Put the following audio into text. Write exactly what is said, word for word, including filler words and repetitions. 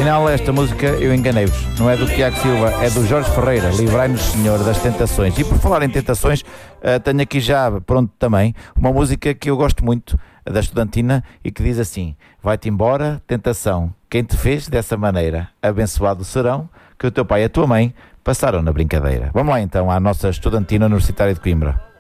Afinal, esta música eu enganei-vos. Não é do Tiago Silva, é do Jorge Ferreira. Livrai-nos, Senhor, das tentações. E por falar em tentações, uh, tenho aqui já pronto também uma música que eu gosto muito, da Estudantina, e que diz assim: vai-te embora, tentação. Quem te fez dessa maneira? Abençoado serão que o teu pai e a tua mãe passaram na brincadeira. Vamos lá então à nossa Estudantina Universitária de Coimbra.